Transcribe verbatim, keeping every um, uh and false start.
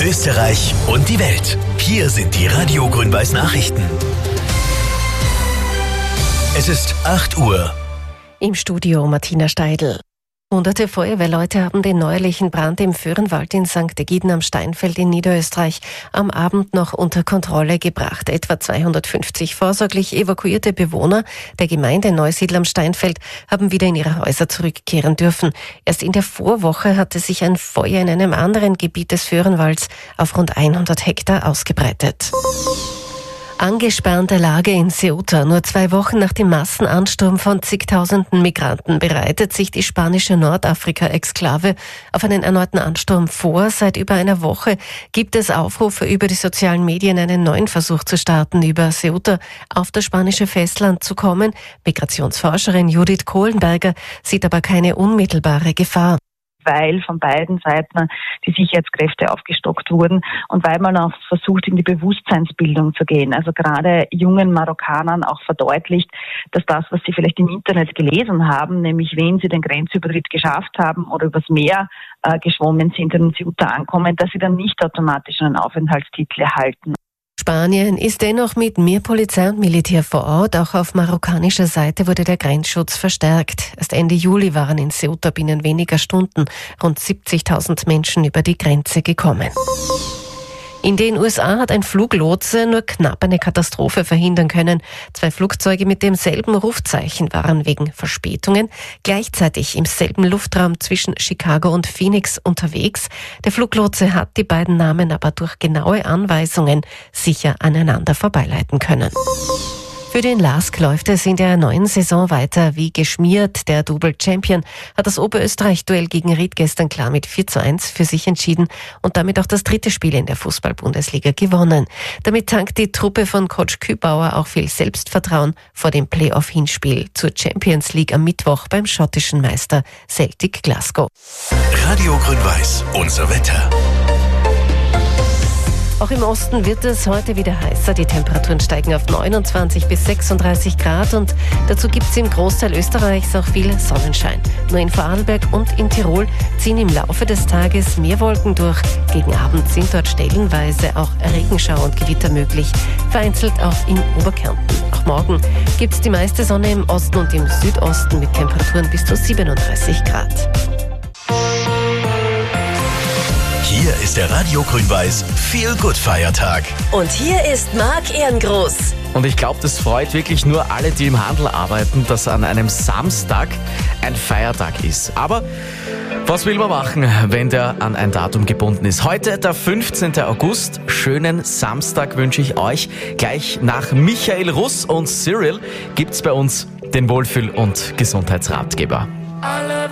Österreich und die Welt. Hier sind die Radio Grün-Weiß Nachrichten. Es ist acht Uhr. Im Studio Martina Steidl. Hunderte Feuerwehrleute haben den neuerlichen Brand im Föhrenwald in Sankt Egiden am Steinfeld in Niederösterreich am Abend noch unter Kontrolle gebracht. Etwa zweihundertfünfzig vorsorglich evakuierte Bewohner der Gemeinde Neusiedl am Steinfeld haben wieder in ihre Häuser zurückkehren dürfen. Erst in der Vorwoche hatte sich ein Feuer in einem anderen Gebiet des Föhrenwalds auf rund hundert Hektar ausgebreitet. Angespannte Lage in Ceuta. Nur zwei Wochen nach dem Massenansturm von zigtausenden Migranten bereitet sich die spanische Nordafrika-Exklave auf einen erneuten Ansturm vor. Seit über einer Woche gibt es Aufrufe über die sozialen Medien, einen neuen Versuch zu starten, über Ceuta auf das spanische Festland zu kommen. Migrationsforscherin Judith Kohlenberger sieht aber keine unmittelbare Gefahr. Weil von beiden Seiten die Sicherheitskräfte aufgestockt wurden und weil man auch versucht, in die Bewusstseinsbildung zu gehen. Also gerade jungen Marokkanern auch verdeutlicht, dass das, was sie vielleicht im Internet gelesen haben, nämlich wenn sie den Grenzübertritt geschafft haben oder übers Meer äh, geschwommen sind und in Ceuta ankommen, dass sie dann nicht automatisch einen Aufenthaltstitel erhalten. Spanien ist dennoch mit mehr Polizei und Militär vor Ort. Auch auf marokkanischer Seite wurde der Grenzschutz verstärkt. Erst Ende Juli waren in Ceuta binnen weniger Stunden rund siebzigtausend Menschen über die Grenze gekommen. In den U S A hat ein Fluglotse nur knapp eine Katastrophe verhindern können. Zwei Flugzeuge mit demselben Rufzeichen waren wegen Verspätungen gleichzeitig im selben Luftraum zwischen Chicago und Phoenix unterwegs. Der Fluglotse hat die beiden Namen aber durch genaue Anweisungen sicher aneinander vorbeileiten können. Für den LASK läuft es in der neuen Saison weiter wie geschmiert. Der Double-Champion hat das Oberösterreich-Duell gegen Ried gestern klar mit vier zu eins für sich entschieden und damit auch das dritte Spiel in der Fußball-Bundesliga gewonnen. Damit tankt die Truppe von Coach Kübauer auch viel Selbstvertrauen vor dem Playoff-Hinspiel zur Champions League am Mittwoch beim schottischen Meister Celtic Glasgow. Radio Grün-Weiß, unser Wetter. Auch im Osten wird es heute wieder heißer. Die Temperaturen steigen auf neunundzwanzig bis sechsunddreißig Grad und dazu gibt es im Großteil Österreichs auch viel Sonnenschein. Nur in Vorarlberg und in Tirol ziehen im Laufe des Tages mehr Wolken durch. Gegen Abend sind dort stellenweise auch Regenschauer und Gewitter möglich, vereinzelt auch in Oberkärnten. Auch morgen gibt es die meiste Sonne im Osten und im Südosten mit Temperaturen bis zu siebenunddreißig Grad. Hier ist der Radio Grün-Weiß Feel-Good-Feiertag. Und hier ist Marc Ehrengroß. Und ich glaube, das freut wirklich nur alle, die im Handel arbeiten, dass an einem Samstag ein Feiertag ist. Aber was will man machen, wenn der an ein Datum gebunden ist? Heute, der fünfzehnten August. Schönen Samstag wünsche ich euch. Gleich nach Michael Russ und Cyril gibt's bei uns den Wohlfühl- und Gesundheitsratgeber.